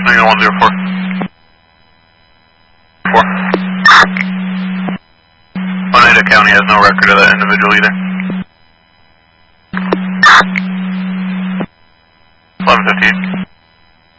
104. 4. Oneida County has no record of that individual either.